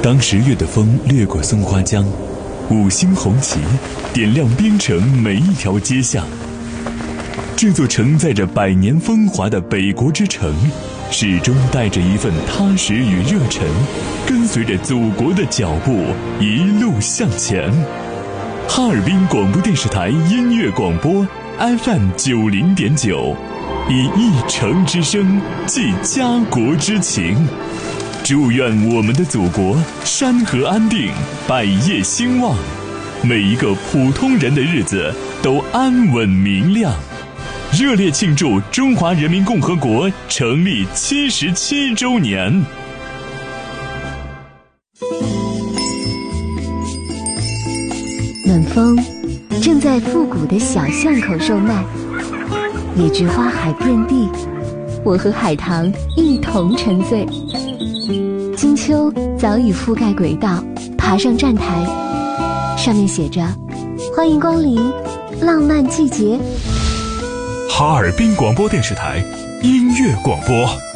当10月的风掠过松花江，五星红旗点亮边城每一条街巷。这座承载着100年风华的北国之城，始终带着一份踏实与热忱，跟随着祖国的脚步一路向前。哈尔滨广播电视台音乐广播 FM 90.9，以一城之声寄家国之情。祝愿我们的祖国山河安定，百业兴旺，每一个普通人的日子都安稳明亮。热烈庆祝中华人民共和国成立77周年。 暖风正在复古的小巷口售卖，野菊花海遍地，我和海棠一同沉醉。金秋早已覆盖轨道，爬上站台，上面写着欢迎光临浪漫季节。 哈尔滨广播电视台音乐广播。